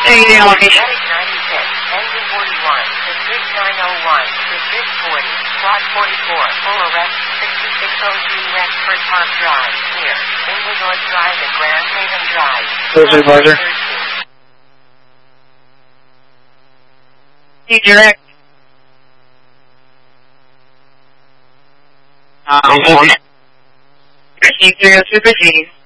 your location. Medic 96, engine 41, District 901, District 40, Plot 44, full arrest, 6602 Rexford Park Drive, near Inglewood Drive and Grand Haven Drive. Closer, closer. Direct. Proceed through, proceed.